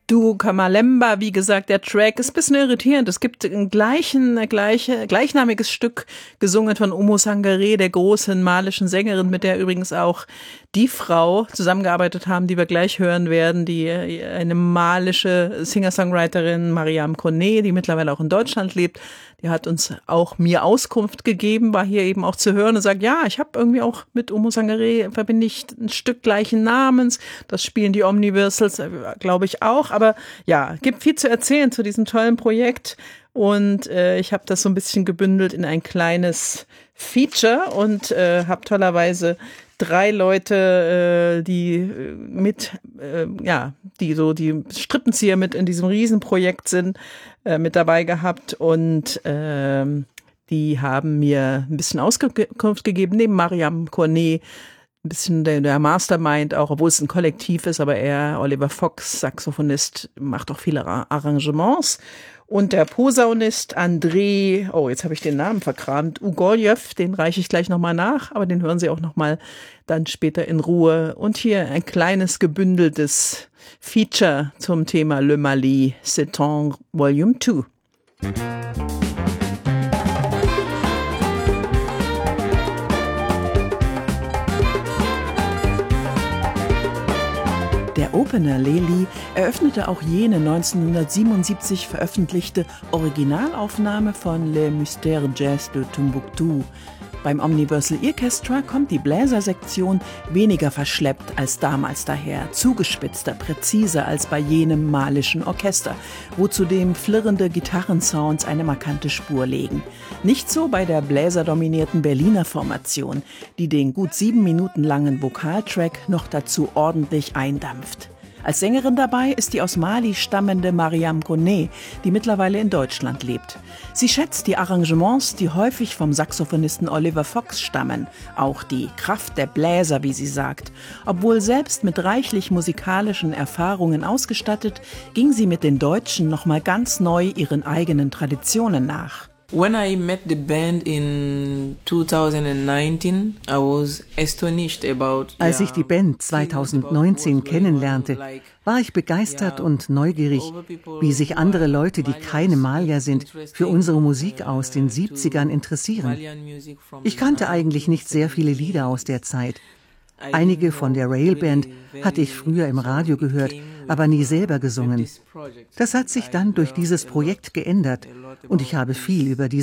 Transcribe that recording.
Du Kamalemba, wie gesagt, der Track ist ein bisschen irritierend. Es gibt ein gleichnamiges Stück gesungen von Oumou Sangaré, der großen malischen Sängerin, mit der übrigens auch die Frau zusammengearbeitet haben, die wir gleich hören werden, eine malische Singer-Songwriterin, Mariam Kone, die mittlerweile auch in Deutschland lebt. Die hat uns auch mir Auskunft gegeben, war hier eben auch zu hören und sagt, ja, ich habe irgendwie auch mit Oumou Sangaré verbinde ich ein Stück gleichen Namens. Das spielen die Omniversals, glaube ich auch. Aber ja, gibt viel zu erzählen zu diesem tollen Projekt. Und ich habe das so ein bisschen gebündelt in ein kleines Feature und habe tollerweise 3 Leute, die die Strippenzieher mit in diesem Riesenprojekt sind, mit dabei gehabt und die haben mir ein bisschen Auskunft gegeben, neben Mariam Kone, ein bisschen der Mastermind auch, obwohl es ein Kollektiv ist, aber Oliver Fox, Saxophonist, macht auch viele Arrangements. Und der Posaunist André, jetzt habe ich den Namen verkramt, Ugoljew, den reiche ich gleich nochmal nach, aber den hören Sie auch nochmal dann später in Ruhe. Und hier ein kleines gebündeltes Feature zum Thema Le Mali, C'est en Volume 2. Der Opener Leli eröffnete auch jene 1977 veröffentlichte Originalaufnahme von Le Mystère Jazz de Tombouctou. Beim Omniversal Orchestra kommt die Bläsersektion weniger verschleppt als damals daher, zugespitzter, präziser als bei jenem malischen Orchester, wo zudem flirrende Gitarrensounds eine markante Spur legen. Nicht so bei der bläserdominierten Berliner Formation, die den gut 7 Minuten langen Vokaltrack noch dazu ordentlich eindampft. Als Sängerin dabei ist die aus Mali stammende Mariam Kone, die mittlerweile in Deutschland lebt. Sie schätzt die Arrangements, die häufig vom Saxophonisten Oliver Fox stammen, auch die Kraft der Bläser, wie sie sagt. Obwohl selbst mit reichlich musikalischen Erfahrungen ausgestattet, ging sie mit den Deutschen nochmal ganz neu ihren eigenen Traditionen nach. When I met the band in 2019, I was astonished about. Als ich die Band 2019 kennenlernte, war ich begeistert und neugierig, wie sich andere Leute, die keine Malier sind, für unsere Musik aus den 70ern interessieren. Ich kannte eigentlich nicht sehr viele Lieder aus der Zeit. Einige von der Railband hatte ich früher im Radio gehört, aber nie selber gesungen. Das hat sich dann durch dieses Projekt geändert und ich habe viel über diese